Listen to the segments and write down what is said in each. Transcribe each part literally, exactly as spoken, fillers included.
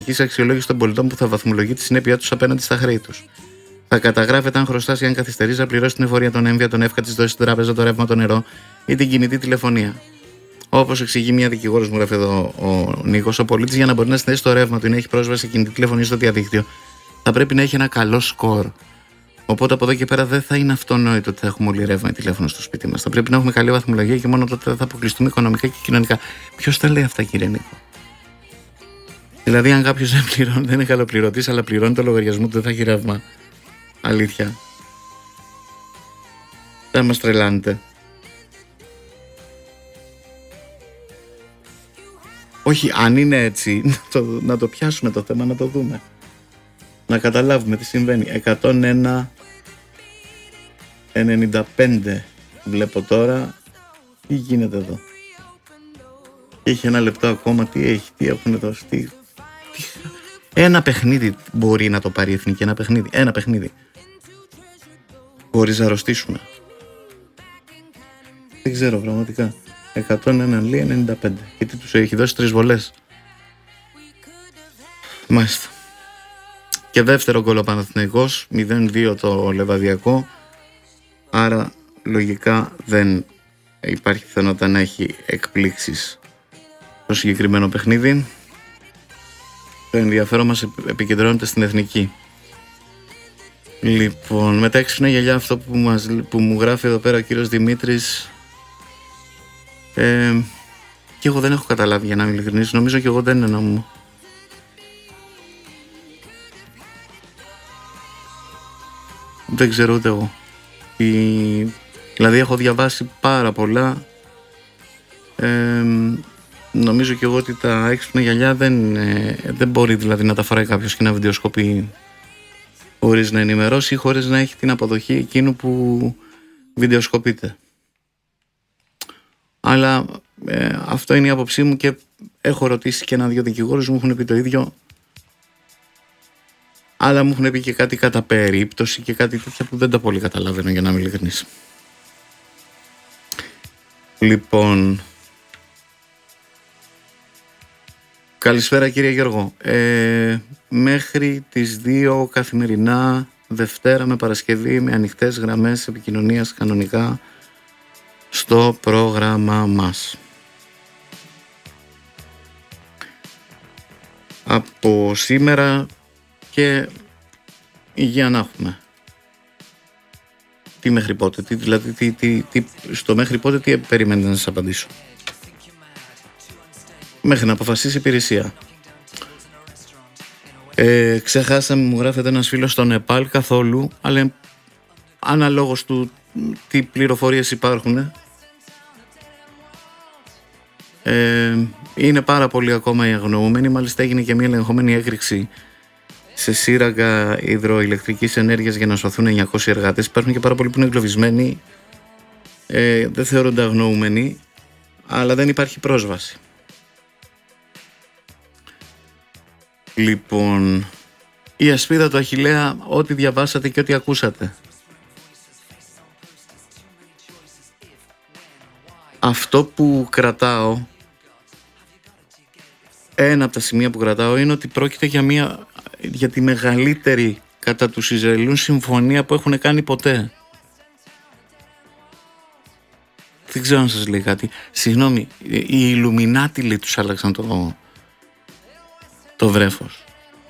αξιολόγηση των πολιτών που θα βαθμολογεί τη συνέπειά τους απέναντι στα χρέη τους. Θα καταγράφεται αν χρωστάς ή αν καθυστερείς να πληρώσεις την εφορία, τον έμβια, τον εύκα, τις δόσεις στην τράπεζα, το ρεύμα, το νερό ή την κινητή τηλεφωνία. Όπως εξηγεί μια δικηγόρος, μου γράφει εδώ ο Νίκος, ο πολίτης για να μπορεί να συνδέσει το ρεύμα του ή να έχει πρόσβαση σε κινητή τηλεφωνία στο διαδίκτυο, θα πρέπει να έχει ένα καλό σκορ. Οπότε από εδώ και πέρα δεν θα είναι αυτονόητο ότι θα έχουμε όλοι ρεύμα ή τηλέφωνο στο σπίτι μας. Θα πρέπει να έχουμε καλή βαθμολογία και μόνο τότε θα αποκλειστούμε οικονομικά και κοινωνικά. Ποιος τα λέει αυτά, κύριε Νίκο? Δηλαδή, αν κάποιος δεν πληρώνει, δεν είναι καλοπληρωτής, αλλά πληρώνει το λογαριασμό του, δεν θα έχει ρεύμα. Αλήθεια. Δεν μας τρελάνετε. Όχι, αν είναι έτσι, να το, να το πιάσουμε το θέμα, να το δούμε. Να καταλάβουμε τι συμβαίνει. εκατόν ένα ενενήντα πέντε βλέπω τώρα. Τι γίνεται εδώ? Έχει ένα λεπτό ακόμα. Τι έχει, τι έχουν δώσει, τι... τι... Ένα παιχνίδι μπορεί να το πάρει η Εθνική. Ένα παιχνίδι, ένα παιχνίδι. Χωρίς να αρρωστήσουμε. Δεν ξέρω πραγματικά. εκατόν ένα ενενήντα πέντε. Γιατί τους έχει δώσει τρεις βολές. Μάλιστα. Και δεύτερο γκολ ο Παναθηναϊκός, μηδέν δύο το Λεβαδιακό. Άρα λογικά δεν υπάρχει πιθανότητα να έχει εκπλήξεις το συγκεκριμένο παιχνίδι. Το ενδιαφέρον μας επικεντρώνεται στην Εθνική. Λοιπόν, με τα έξυπνα γυαλιά, αυτό που, μας, που μου γράφει εδώ πέρα ο κύριος Δημήτρης, ε, και εγώ δεν έχω καταλάβει, για να είμαι ειλικρινής. Νομίζω και εγώ δεν είναι νόμιμο. Δεν ξέρω ούτε εγώ. Η... Δηλαδή έχω διαβάσει πάρα πολλά. Ε, νομίζω και εγώ ότι τα έξυπνα γυαλιά δεν, ε, δεν μπορεί δηλαδή να τα φοράει κάποιος και να βιντεοσκοπεί χωρίς να ενημερώσει ή χωρίς να έχει την αποδοχή εκείνου που βιντεοσκοπείται. Αλλά ε, αυτό είναι η άποψή μου και έχω ρωτήσει και ένα-δυο δικηγόρους, μου έχουν πει το ίδιο. Αλλά μου έχουν πει και κάτι κατά περίπτωση και κάτι τέτοια που δεν τα πολύ καταλαβαίνω, για να είμαι ειλικρινής. Λοιπόν, καλησπέρα κύριε Γιώργο. Ε, μέχρι τις δύο καθημερινά, Δευτέρα με Παρασκευή, με ανοιχτές γραμμές επικοινωνίας κανονικά στο πρόγραμμα μας. Από σήμερα και υγεία να έχουμε. Τι μέχρι πότε, τι, δηλαδή τι, τι, τι, στο μέχρι πότε τι περιμένετε να σας απαντήσω? Μέχρι να αποφασίσει η υπηρεσία. Ε, ξεχάσαμε, μου γράφεται ένας φίλος στο Νεπάλ, καθόλου, αλλά αναλόγως του τι πληροφορίες υπάρχουν. Ε, είναι πάρα πολύ ακόμα οι αγνοούμενοι. Μάλιστα έγινε και μια ελεγχόμενη έκρηξη σε σύραγγα υδροηλεκτρικής ενέργειας για να σωθούν εννιακόσιοι εργάτες. Υπάρχουν και πάρα πολλοί που είναι εγκλωβισμένοι, ε, δεν θεωρούνται αγνοούμενοι, αλλά δεν υπάρχει πρόσβαση. Λοιπόν, η ασπίδα του Αχιλλέα, ό,τι διαβάσατε και ό,τι ακούσατε. Αυτό που κρατάω, ένα από τα σημεία που κρατάω, είναι ότι πρόκειται για, μια, για τη μεγαλύτερη κατά τους Ισραηλινούς συμφωνία που έχουν κάνει ποτέ. Δεν ξέρω αν σας λέει κάτι. Συγγνώμη, οι Ιλουμινάτιλοι τους άλλαξαν το, το βρέφος.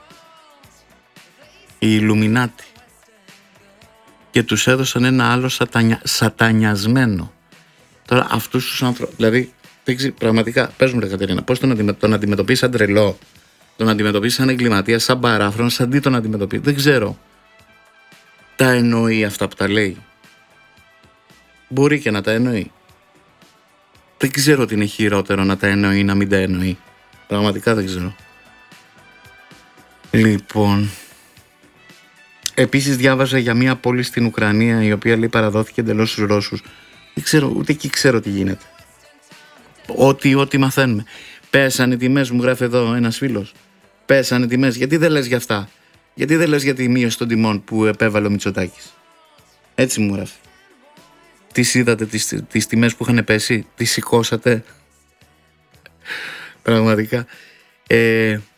Οι Ιλουμινάτι. Και τους έδωσαν ένα άλλο σατανια, σατανιασμένο. Τώρα αυτούς τους άνθρωπους, δηλαδή, πραγματικά, πες μου ρε Κατερίνα, πώς τον, αντιμε, τον αντιμετωπίσει σαν τρελό, τον αντιμετωπίσει σαν εγκληματία, σαν παράφρον, σαν τι τον αντιμετωπίσει, δεν ξέρω. Τα εννοεί αυτά που τα λέει? Μπορεί και να τα εννοεί. Δεν ξέρω τι είναι χειρότερο, να τα εννοεί ή να μην τα εννοεί. Πραγματικά δεν ξέρω. Λοιπόν, επίσης διάβαζα για μια πόλη στην Ουκρανία η οποία λέει παραδόθηκε εντελώς στους Ρώσους. Δεν ξέρω, ούτε εκεί ξέρω τι γίνεται. Ό,τι, ό,τι μαθαίνουμε. Πέσανε τιμές, μου γράφει εδώ ένας φίλος. Πέσανε τιμές. Γιατί δεν λες για αυτά? Γιατί δεν λες για τη μείωση των τιμών που επέβαλε ο Μητσοτάκης? Έτσι μου γράφει. Τις είδατε τις, τις τιμές που είχαν πέσει? Τις σηκώσατε? Πραγματικά. Ε,